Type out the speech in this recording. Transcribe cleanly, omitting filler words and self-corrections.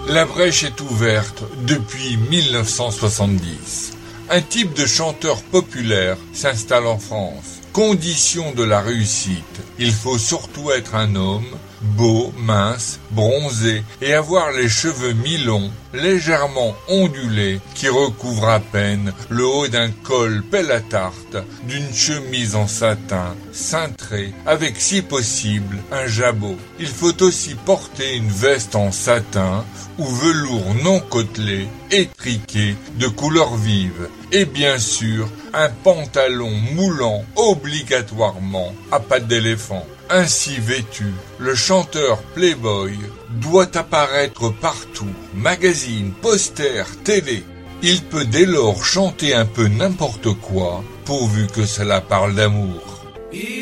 La brèche est ouverte depuis 1970. Un type de chanteur populaire s'installe en France. Condition de la réussite, il faut surtout être un homme, beau, mince, bronzé et avoir les cheveux mi-longs, légèrement ondulés, qui recouvrent à peine le haut d'un col pelle à tarte, d'une chemise en satin, cintrée, avec si possible un jabot. Il faut aussi porter une veste en satin ou velours non côtelé, étriqué, de couleur vive, et bien sûr un pantalon moulant obligatoirement à pattes d'éléphant. Ainsi vêtu, le chanteur Playboy doit apparaître partout, magazines, posters, télé. Il peut dès lors chanter un peu n'importe quoi, pourvu que cela parle d'amour.